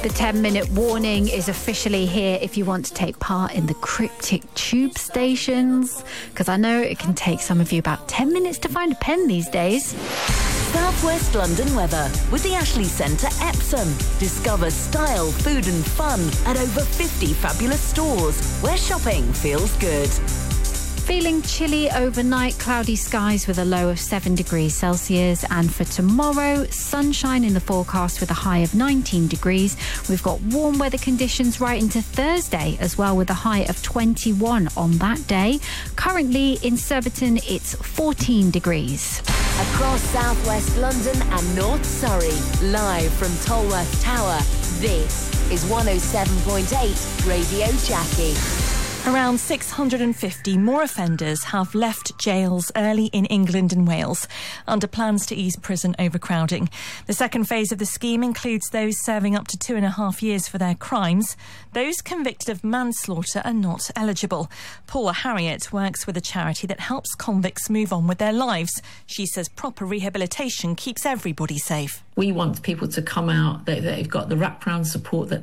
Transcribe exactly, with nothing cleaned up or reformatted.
The ten-minute warning is officially here if you want to take part in the cryptic tube stations, because I know it can take some of you about ten minutes to find a pen these days. South West London weather with the Ashley Centre Epsom. Discover style, food and fun at over fifty fabulous stores where shopping feels good. Feeling chilly overnight, cloudy skies with a low of seven degrees Celsius. And for tomorrow, sunshine in the forecast with a high of nineteen degrees. We've got warm weather conditions right into Thursday as well, with a high of twenty-one on that day. Currently in Surbiton, it's fourteen degrees. Across South West London and North Surrey, live from Tolworth Tower, this is one oh seven point eight Radio Jackie. Around six hundred fifty more offenders have left jails early in England and Wales under plans to ease prison overcrowding. The second phase of the scheme includes those serving up to two and a half years for their crimes. Those convicted of manslaughter are not eligible. Paula Harriott works with a charity that helps convicts move on with their lives. She says proper rehabilitation keeps everybody safe. We want people to come out, that they've got the wraparound support that